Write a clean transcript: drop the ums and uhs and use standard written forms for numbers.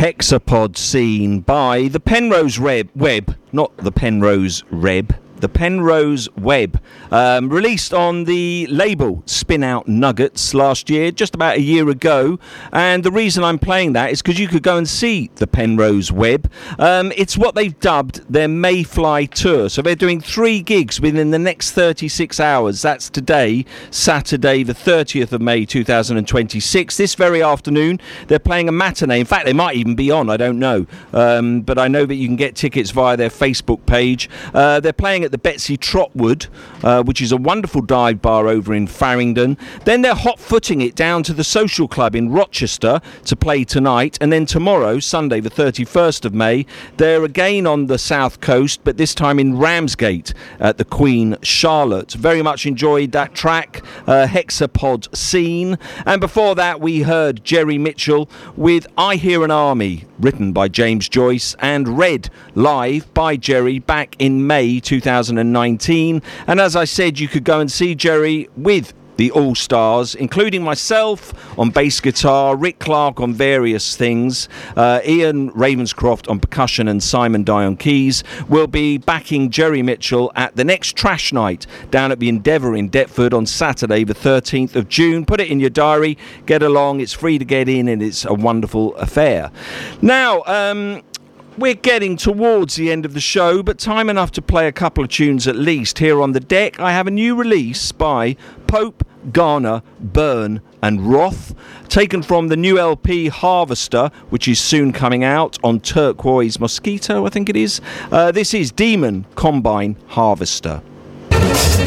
Hexapod Scene by the Penrose Web, not the Penrose Reb. The Penrose Web, released on the label Spin Out Nuggets last year, just about a year ago. And the reason I'm playing that is because you could go and see the Penrose Web. It's what they've dubbed their Mayfly Tour. So they're doing 3 gigs within the next 36 hours. That's today, Saturday, the 30th of May, 2026. This very afternoon, they're playing a matinee. In fact, they might even be on, I don't know. But I know that you can get tickets via their Facebook page. They're playing at the Betsy Trotwood, which is a wonderful dive bar over in Farringdon. Then they're hot-footing it down to the Social Club in Rochester to play tonight. And then tomorrow, Sunday, the 31st of May, they're again on the south coast, but this time in Ramsgate at the Queen Charlotte. Very much enjoyed that track, Hexapod Scene. And before that, we heard Jerry Mitchell with I Hear an Army, written by James Joyce, and read live by Jerry back in May 2019. And as I said, you could go and see Jerry with the All-Stars, including myself on bass guitar, Rick Clark on various things, Ian Ravenscroft on percussion, and Simon Dye on keys. We'll be backing Jerry Mitchell at the next Trash Night down at the Endeavour in Deptford on Saturday the 13th of June. Put it in your diary, get along, it's free to get in, and it's a wonderful affair. Now, we're getting towards the end of the show, but time enough to play a couple of tunes at least. Here on the deck, I have a new release by Pope, Garner, Byrne and Roth, taken from the new LP Harvester, which is soon coming out on Turquoise Mosquito, I think it is. This is Demon Combine Harvester.